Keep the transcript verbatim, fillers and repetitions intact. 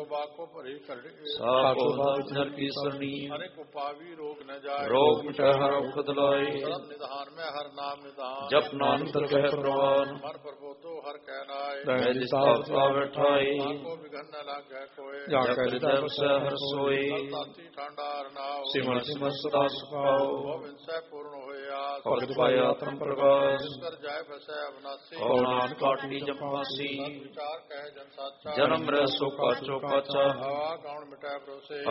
बाको भरी करड़ी साको भाव जल की सरणी अनेक उपावी रोग न जाए रोग मिटाए हर औषध लाए शरण निधान में हर नाम निधान जप नानक कह प्रवान मन प्रबोधो हर कहनाए बैठाए को विघन न लागे कोय हर सोए ठंडार नाव सिमर सिमर सदा सुखाओ गोविंद से पूर्ण होया भगत पाया आत्म प्रकाश कर जाए बसे अवनासी और नाथ काटनी जमवासी विचार कहे जन साचा जन्म रह सो काचो काचा हवा कौन मिटाए भरोसे